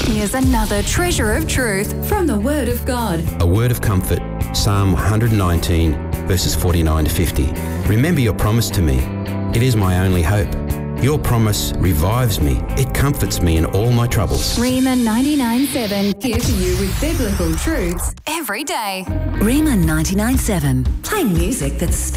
Here's another treasure of truth from the Word of God. A word of comfort, Psalm 119, verses 49 to 50. Remember your promise to me. It is my only hope. Your promise revives me. It comforts me in all my troubles. Rhema 99.7, here for you with biblical truths every day. Rhema 99.7, playing music that's